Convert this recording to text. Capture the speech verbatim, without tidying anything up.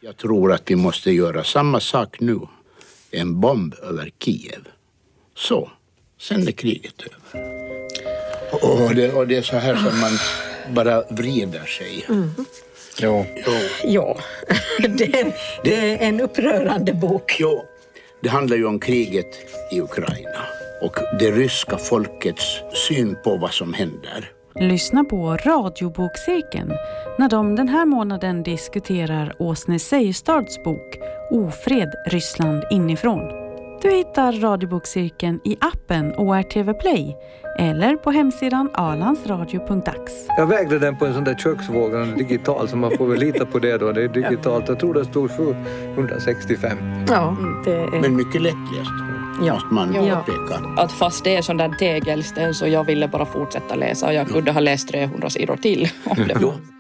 Jag tror att vi måste göra samma sak nu. En bomb över Kiev. Så, sen är kriget över. Och det, och det är så här som man bara vrider sig. Mm. Jo. Jo. Ja, det är, en, det är en upprörande bok. Jo, det handlar ju om kriget i Ukraina och det ryska folkets syn på vad som händer. Lyssna på Radiobokcirkeln när de den här månaden diskuterar Åsne Seierstads bok Ofred Ryssland inifrån. Du hittar Radiobokcirkeln i appen O R T V Play eller på hemsidan alandsradio punkt ax. Jag vägde den på en sån där köksvåg, digital, så man får väl lita på det då. Det är digitalt. Jag tror det stod sjuhundrasextiofem. Ja, det är... Men mycket lättläst. Ja. Måste man ja. påpeka. Att fast det är sån där tegelsten så jag ville bara fortsätta läsa och jag kunde ha läst trehundra sidor till om det var.